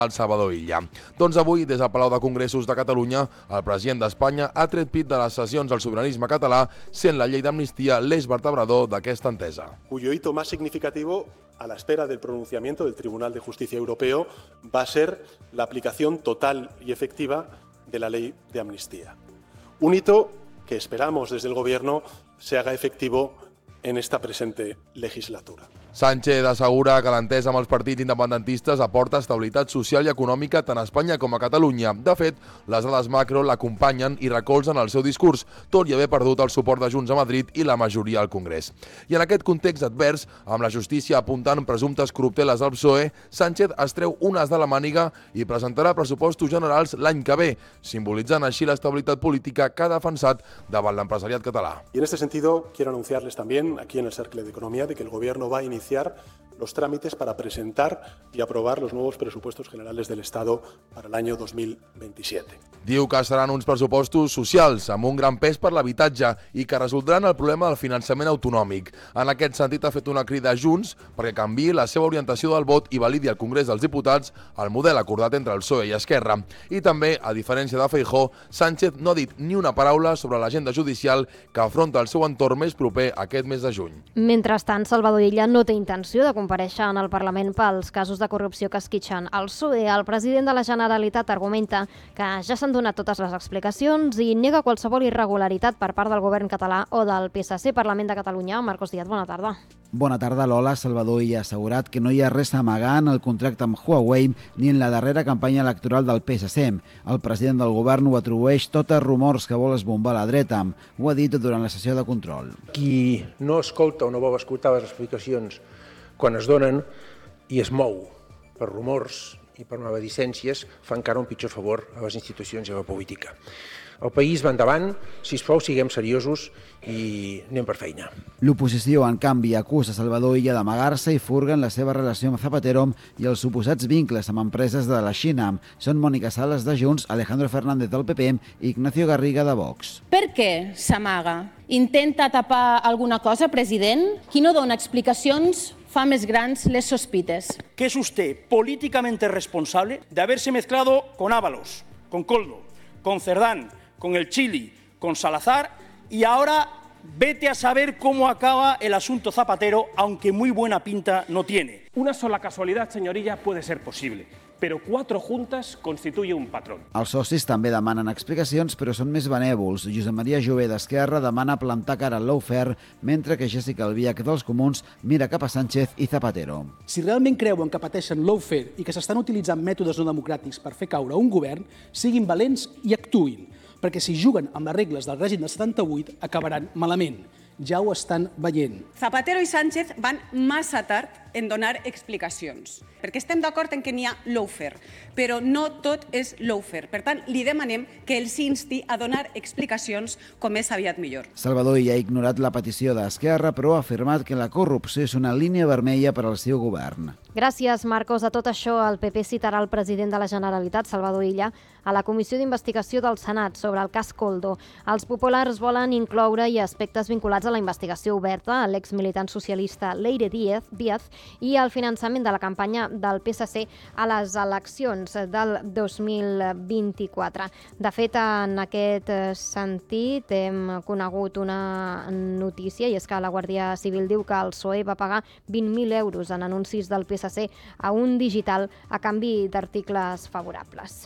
al Salvador Illa. Doncs avui, des del Palau de Congressos de Catalunya, el president d'Espanya ha tret pit de les sessions del sobiranisme català, sent la llei d'amnistia l'eix vertebrador d'aquesta entesa. Cuyo hito más significativo, a la espera del pronunciamiento del Tribunal de Justicia Europeo, va a ser la aplicación total y efectiva de la ley de amnistía. Un hito que esperamos desde el Gobierno se haga efectivo en esta presente legislatura. Sánchez assegura que l'entesa amb els partits independentistes aporta estabilitat social i econòmica tant a Espanya com a Catalunya. De fet, les dades macro l'acompanyen i recolzen el seu discurs, tot i haver perdut el suport de Junts a Madrid i la majoria al Congrés. I en aquest context advers, amb la justícia apuntant presumptes corrupteles al PSOE, Sánchez es treu un as de la màniga i presentarà pressupostos generals l'any que ve, simbolitzant així l'estabilitat política que ha defensat davant l'empresariat català. Y en este sentido, quiero anunciarles también, aquí en el Cercle de Economía, de que el Gobierno va a iniciar los trámites para presentar y aprobar los nuevos presupuestos generales del Estado para el año 2027. Diu que seran uns pressupostos socials, amb un gran pes per l'habitatge i que resoldran el problema del finançament autonòmic. En aquest sentit, ha fet una crida a Junts perquè canviï la seva orientació del vot i validi al Congrés dels Diputats el model acordat entre el PSOE i Esquerra. I també, a diferència de Feijóo, Sánchez no ha dit ni una paraula sobre l'agenda judicial que afronta el seu entorn més proper aquest mes de juny. Mentrestant, Salvador Illa no té intenció de comparèixer en el Parlament pels casos de corrupció que esquitxen el PSOE. El president de la Generalitat argumenta que ja s'han donat totes les explicacions i nega qualsevol irregularitat per part del govern català o del PSC. Parlament de Catalunya. Marcos Díaz, bona tarda. Bona tarda, Lola. Salvador Illa ha assegurat que no hi ha res a amagar en el contracte amb Huawei ni en la darrera campanya electoral del PSC. El president del govern ho atribueix tot a rumors que vol esbombar la dreta. Ho ha dit durant la sessió de control. Qui no escolta o no vol escoltar les explicacions quan es donen i es mou per rumors i per maledicències fa encara un pitjor favor a les institucions i a la política. El país va endavant, sisplau, siguem seriosos i anem per feina. L'oposició, en canvi, acusa Salvador Illa d'amagar-se i furga en la seva relació amb Zapatero i els suposats vincles amb empreses de la Xina. Són Mònica Sales de Junts, Alejandro Fernández del PP i Ignacio Garriga de Vox. Per què s'amaga? Intenta tapar alguna cosa, president? Qui no dona explicacions fa més grans les sospites. ¿Que es usted políticamente responsable de haberse mezclado con Ábalos, con Koldo, con Cerdán, con el Chili, con Salazar y ahora vete a saber cómo acaba el asunto Zapatero, aunque muy buena pinta no tiene? Una sola casualidad, señorilla, puede ser posible, pero 4 juntas constituye un patrón. Els socis també demanen explicacions, però són més benèvols. Josep Maria Jové d'Esquerra demana plantar cara al lawfare, mentre que Jessica Albiach dels Comuns mira cap a Sánchez i Zapatero. Si realment creuen que pateixen lawfare i que s'estan utilitzant mètodes no democràtics per fer caure un govern, siguin valents i actuïn, perquè si juguen amb les regles del règim del 78 acabaran malament. Ja ho estan veient. Zapatero i Sánchez van massa tard en donar explicacions, perquè estem d'acord en que n'hi ha lawfare, però no tot és lawfare. Per tant, li demanem que els insti a donar explicacions com més aviat millor. Salvador Illa ha ignorat la petició d'Esquerra, però ha afirmat que la corrupció és una línia vermella per al seu govern. Gràcies, Marcos. A tot això, el PP citarà el president de la Generalitat, Salvador Illa, a la Comissió d'Investigació del Senat sobre el cas Koldo. Els populars volen incloure-hi aspectes vinculats a la investigació oberta a l'exmilitant socialista Leire Díaz i al finançament de la campanya del PSC a les eleccions del 2024. De fet, en aquest sentit, hem conegut una notícia, i és que la Guàrdia Civil diu que el PSOE va pagar 20.000 euros en anuncis del PSC a un digital a canvi d'articles favorables.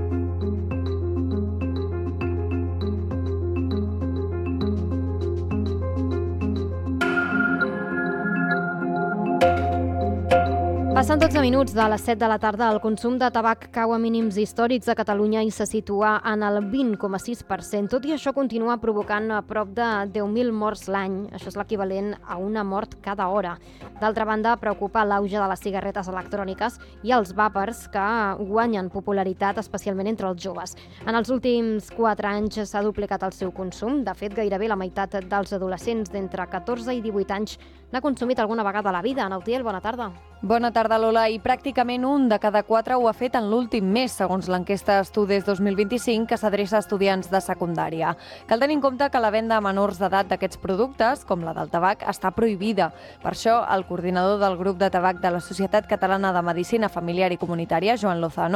Passen 12 minuts de les 7 de la tarda. El consum de tabac cau a mínims històrics a Catalunya i se situa en el 20,6%. Tot i això, continua provocant a prop de 10.000 morts l'any. Això és l'equivalent a una mort cada hora. D'altra banda, preocupa l'auge de les cigarretes electròniques i els vàpers, que guanyen popularitat especialment entre els joves. En els últims 4 anys s'ha duplicat el seu consum. De fet, gairebé la meitat dels adolescents d'entre 14 i 18 anys n'ha consumit alguna vegada a la vida. Ana Utiel, bona tarda. Bona tarda. tarda, Lola, i pràcticament 1 de cada 4 ho ha fet en l'últim mes, segons l'enquesta Estudis 2025, que s'adreça a estudiants de secundària. Cal tenir en compte que la venda a menors d'edat d'aquests productes, com la del tabac, està prohibida. Per això, el coordinador del grup de tabac de la Societat Catalana de Medicina Familiar i Comunitària, Joan Lozano,